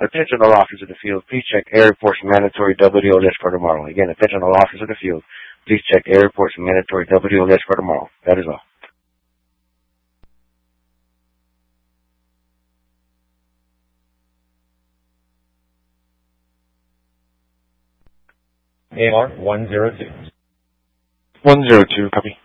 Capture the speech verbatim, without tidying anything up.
Attention all officers of the field. Please check air reports and mandatory W O list for tomorrow. Again, attention all officers of the field. Please check air reports and mandatory W O list for tomorrow. That is all. A M R one zero two. one zero two, copy.